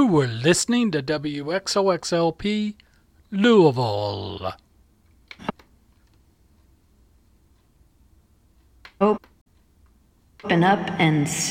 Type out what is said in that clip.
You were listening to WXOXLP Louisville. Open up and